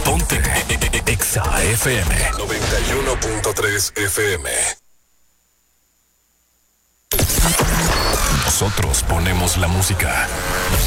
Ponte Exa FM 91.3 FM. Nosotros ponemos la música.